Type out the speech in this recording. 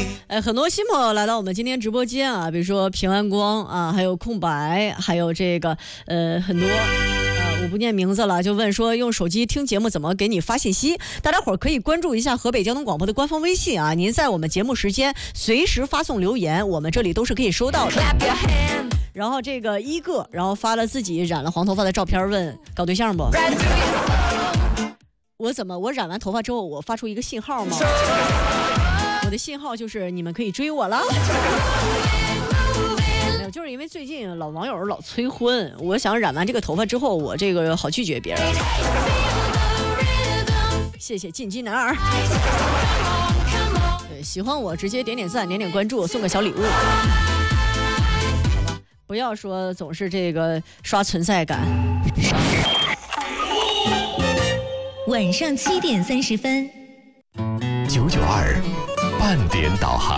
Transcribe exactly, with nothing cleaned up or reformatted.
哎，很多新朋友来到我们今天直播间啊，比如说平安光啊，还有空白，还有这个呃很多。我不念名字了，就问说用手机听节目怎么给你发信息？大家伙儿可以关注一下河北交通广播的官方微信啊，您在我们节目时间随时发送留言，我们这里都是可以收到的。然后这个一个，然后发了自己染了黄头发的照片，问搞对象不？我怎么我染完头发之后，我发出一个信号吗？我的信号就是你们可以追我了。没有，就是因为最近老网友老催婚，我想染完这个头发之后，我这个好拒绝别人。谢谢进击男儿。对，喜欢我直接点点赞，点点关注，送个小礼物。好吧，不要说总是这个刷存在感。 晚上七点三十分， 九九二半点导航。